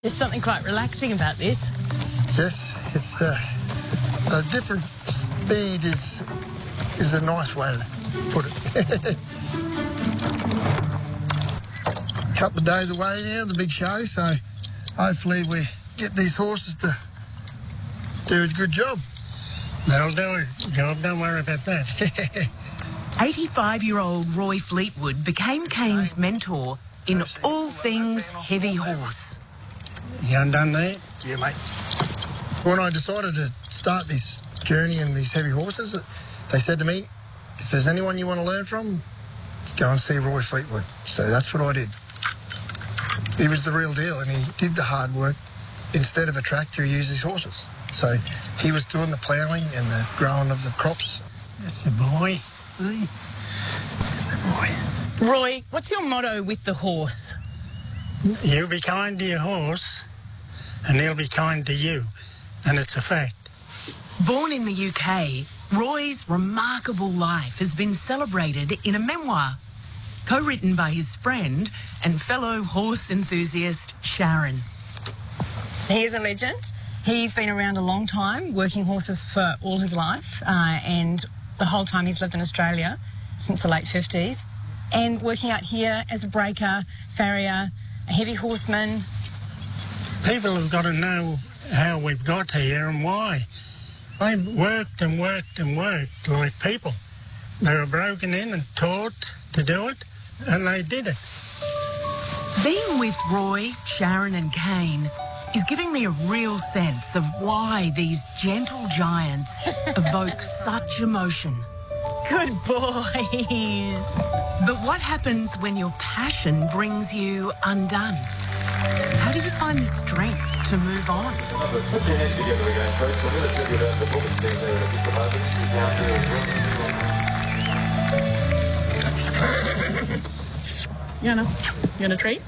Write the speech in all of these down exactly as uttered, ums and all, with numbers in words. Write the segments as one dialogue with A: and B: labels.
A: There's something quite relaxing about this.
B: Yes, it's uh, a different speed is is a nice way to put it. A couple of days away now, the big show, so hopefully we get these horses to do a good job. They'll do a job, don't worry about that.
A: eighty-five-year-old Roy Fleetwood became Kane's mentor in all things heavy horse.
B: You undone there? Yeah, mate. When I decided to start this journey in these heavy horses, they said to me, if there's anyone you want to learn from, go and see Roy Fleetwood. So that's what I did. He was the real deal, and he did the hard work. Instead of a tractor, he used his horses. So he was doing the ploughing and the growing of the crops. That's a boy. That's a boy.
A: Roy, what's your motto with the horse?
B: You be kind to your horse, and he'll be kind to you. And it's a fact.
A: Born in the U K, Roy's remarkable life has been celebrated in a memoir, co-written by his friend and fellow horse enthusiast, Sharon.
C: He is a legend. He's been around a long time, working horses for all his life, uh, and the whole time he's lived in Australia, since the late fifties, and working out here as a breaker, farrier, a heavy horseman.
B: People have got to know how we've got here and why. They worked and worked and worked like people. They were broken in and taught to do it, and they did it.
A: Being with Roy, Sharon and Kane is giving me a real sense of why these gentle giants evoke such emotion. Good boys. But what happens when your passion brings you undone? How do you find the strength to move on?
D: Put your hands together again, folks. I'm going to tell you about the book team there in just a moment.
E: You wanna, you wanna treat?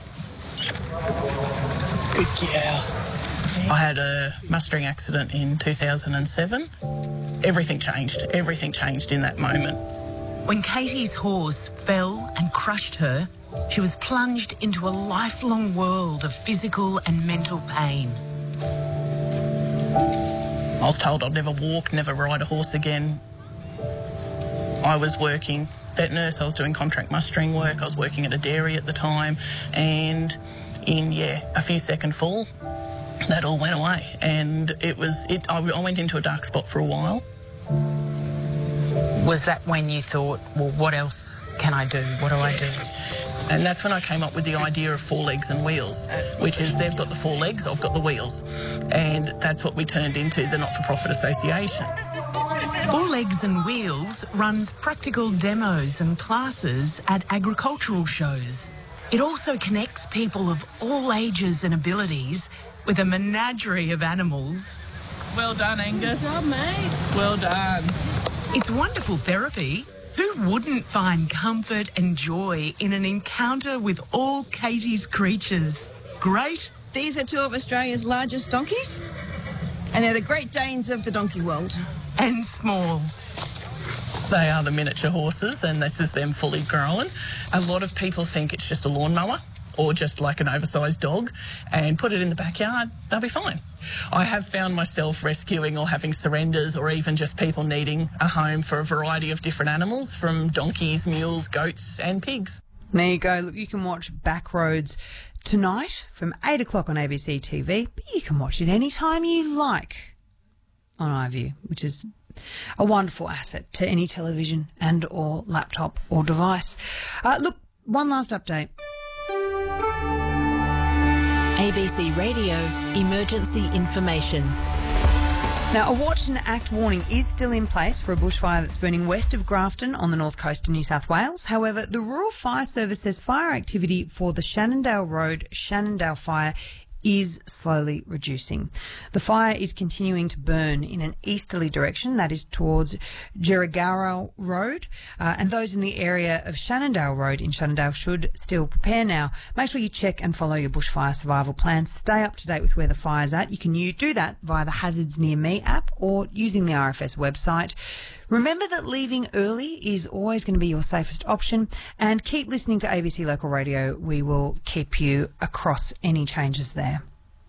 A: Good girl.
E: I had a mustering accident in two thousand seven. Everything changed. Everything changed in that moment.
A: When Katie's horse fell and crushed her, she was plunged into a lifelong world of physical and mental pain.
E: I was told I'd never walk, never ride a horse again. I was working vet nurse, I was doing contract mustering work, I was working at a dairy at the time, and in, yeah, a few second fall, that all went away. And it was, it. I, I went into a dark spot for a while.
A: Was that when you thought, well, what else can I do? What do I do?
E: And that's when I came up with the idea of Four Legs and Wheels, which is they've got the four legs, I've got the wheels. And that's what we turned into, the Not-for-Profit Association.
A: Four Legs and Wheels runs practical demos and classes at agricultural shows. It also connects people of all ages and abilities with a menagerie of animals.
E: Well done, Angus. Well done, mate. Well done.
A: It's wonderful therapy. Who wouldn't find comfort and joy in an encounter with all Katie's creatures? Great.
F: These are two of Australia's largest donkeys, and they're the Great Danes of the donkey world.
A: And small.
E: They are the miniature horses, and this is them fully grown. A lot of people think it's just a lawnmower or just like an oversized dog, and put it in the backyard, they'll be fine. I have found myself rescuing or having surrenders, or even just people needing a home for a variety of different animals, from donkeys, mules, goats and pigs.
G: There you go. Look, you can watch Backroads tonight from eight o'clock on A B C T V, but you can watch it anytime you like on iView, which is a wonderful asset to any television and or laptop or device. Uh, look, one last update.
H: A B C Radio Emergency Information.
G: Now, a watch and act warning is still in place for a bushfire that's burning west of Grafton on the north coast of New South Wales. However, the Rural Fire Service says fire activity for the Shannondale Road Shannondale fire is slowly reducing. The fire is continuing to burn in an easterly direction, that is towards Gerragaro Road, uh, and those in the area of Shannondale Road in Shannondale should still prepare now. Make sure you check and follow your bushfire survival plans. Stay up to date with where the fire's at. You can you do that via the Hazards Near Me app or using the R F S website. Remember that leaving early is always going to be your safest option, and keep listening to A B C Local Radio. We will keep you across any changes there.